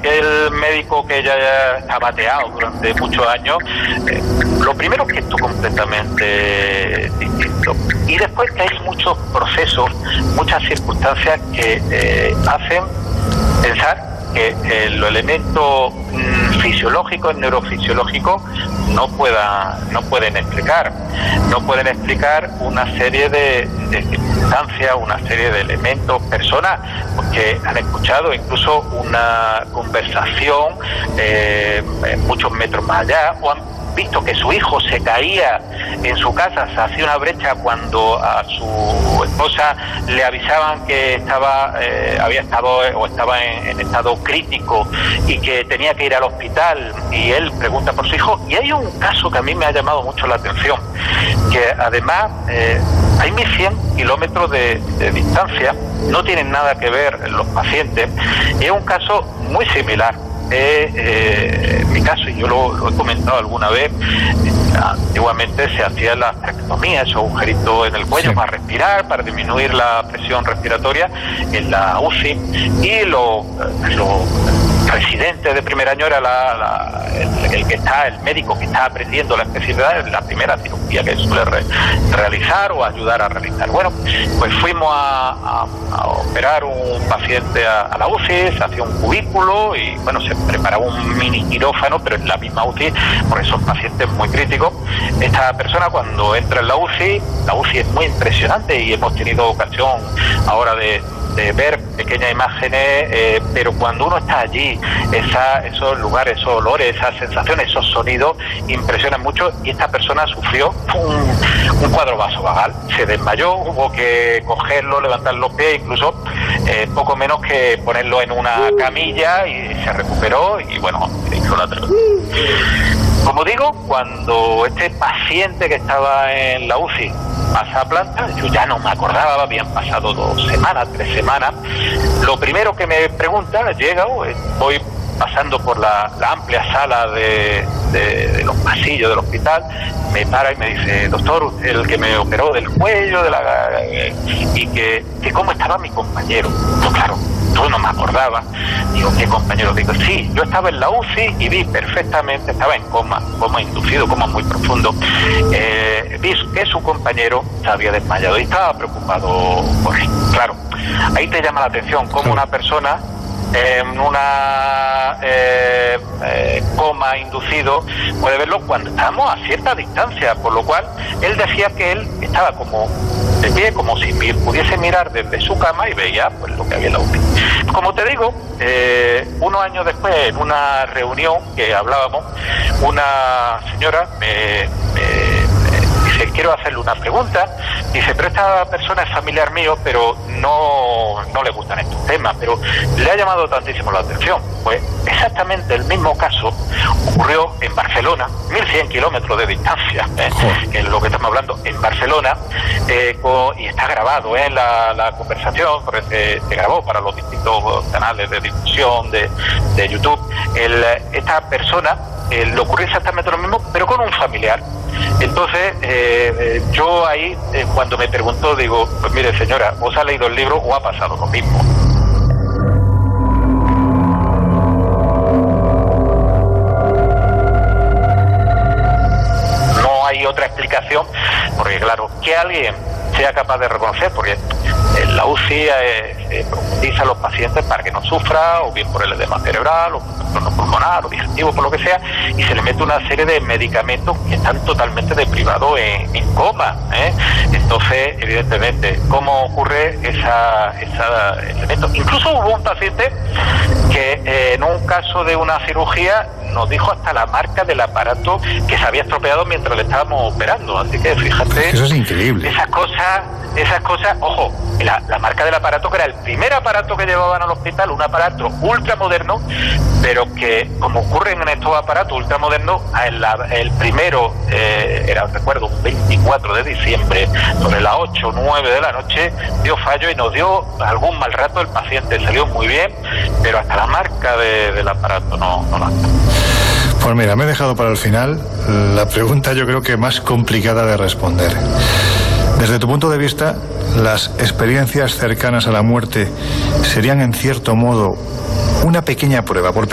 aquel médico que ya está bateado durante muchos años, lo primero es que esto completamente distinto. Y después que hay muchos procesos, muchas circunstancias que hacen pensar que los elementos fisiológicos, neurofisiológicos, no pueden explicar una serie de circunstancias, una serie de elementos, personas que han escuchado incluso una conversación muchos metros más allá, o han visto que su hijo se caía en su casa, se hacía una brecha cuando a su esposa le avisaban que había estado o estaba en estado crítico y que tenía que ir al hospital, y él pregunta por su hijo. Y hay un caso que a mí me ha llamado mucho la atención, que además hay 1.100 kilómetros de distancia, no tienen nada que ver los pacientes, y es un caso muy similar. Mi caso, y yo lo he comentado alguna vez, antiguamente se hacía la traqueotomía, esos agujeritos en el cuello, sí, para respirar, para disminuir la presión respiratoria en la UCI, y los residentes de primer año era el médico que está aprendiendo la especialidad, la primera cirugía que suele realizar o ayudar a realizar. Bueno, pues fuimos a operar un paciente a la UCI, se hacía un cubículo y bueno, se preparaba un mini quirófano, pero en la misma UCI, porque son pacientes muy críticos. Esta persona, cuando entra en la UCI es muy impresionante, y hemos tenido ocasión ahora de ver pequeñas imágenes, pero cuando uno está allí, esos lugares, esos olores, esas sensaciones, esos sonidos impresionan mucho, y esta persona sufrió un cuadro vasovagal, se desmayó, hubo que cogerlo, levantar los pies, incluso poco menos que ponerlo en una camilla, y se recuperó y bueno, hizo la tragedia. Como digo, cuando este paciente que estaba en la UCI pasa a planta, yo ya no me acordaba, habían pasado 2 semanas, 3 semanas. Lo primero que me pregunta, llega, voy pasando por la amplia sala de los pasillos del hospital, me para y me dice: doctor, usted el que me operó del cuello, y que cómo estaba mi compañero. Yo, claro, yo no me acordaba. Digo, ¿qué compañero? Digo, sí, yo estaba en la UCI y vi perfectamente, estaba en coma inducido, coma muy profundo. Vi que su compañero se había desmayado y estaba preocupado por él. Claro, ahí te llama la atención cómo una persona en una coma inducido puede verlo cuando estamos a cierta distancia, por lo cual él decía que él estaba como de pie, como si pudiese mirar desde su cama y veía pues lo que había en la UCI. Como te digo, unos años después, en una reunión que hablábamos, una señora me dice: quiero hacerle una pregunta. Dice: pero esta persona es familiar mío, pero no le gustan estos temas, pero le ha llamado tantísimo la atención. Pues exactamente el mismo caso ocurrió en Barcelona, 1.100 kilómetros de distancia, que es lo que estamos hablando, en Barcelona, y está grabado la conversación, porque se grabó para los distintos canales de difusión de YouTube. Esta persona le ocurrió exactamente lo mismo, pero con un familiar. Entonces, yo ahí, cuando me preguntó, digo: pues mire, señora, ¿os ha leído el libro o ha pasado lo mismo? No hay otra explicación, porque claro, que alguien sea capaz de reconocer, porque en la UCI profundiza a los pacientes para que no sufra, o bien por el edema cerebral, o por trastorno pulmonar, o digestivo, por lo que sea, y se le mete una serie de medicamentos que están totalmente deprivados en coma, Entonces, evidentemente, ¿cómo ocurre ese elemento? Incluso hubo un paciente que en un caso de una cirugía nos dijo hasta la marca del aparato que se había estropeado mientras le estábamos operando. Así que fíjate, eso es increíble. Esas cosas, ojo, la marca del aparato, que era el primer aparato que llevaban al hospital, un aparato ultramoderno, pero que, como ocurre en estos aparatos ultramodernos, el primero era, recuerdo, un 24 de diciembre, sobre las 8 o 9 de la noche, dio fallo y nos dio algún mal rato. El paciente salió muy bien, pero hasta la marca del aparato no la está. Pues mira, me he dejado para el final la pregunta, yo creo que más complicada de responder. Desde tu punto de vista, ¿las experiencias cercanas a la muerte serían en cierto modo una pequeña prueba, por